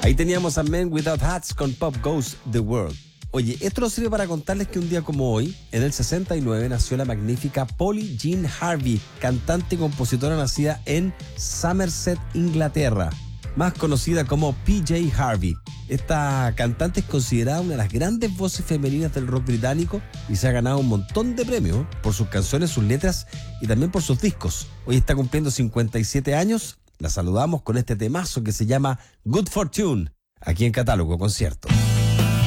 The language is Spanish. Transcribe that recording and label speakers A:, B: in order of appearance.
A: Ahí teníamos a Men Without Hats con Pop Goes the World. Oye, esto nos sirve para contarles que un día como hoy, en el 69, nació la magnífica Polly Jean Harvey, cantante y compositora nacida en Somerset, Inglaterra, más conocida como PJ Harvey. Esta cantante es considerada una de las grandes voces femeninas del rock británico y se ha ganado un montón de premios por sus canciones, sus letras y también por sus discos. Hoy está cumpliendo 57 años. La saludamos con este temazo que se llama Good Fortune, aquí en Catálogo Concierto.